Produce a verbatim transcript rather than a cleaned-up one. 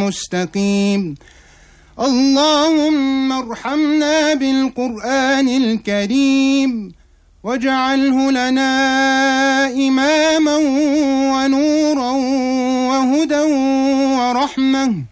مستقيم. اللهم ارحمنا بالقرآن الكريم واجعله لنا إماما ونورا وهدى ورحمة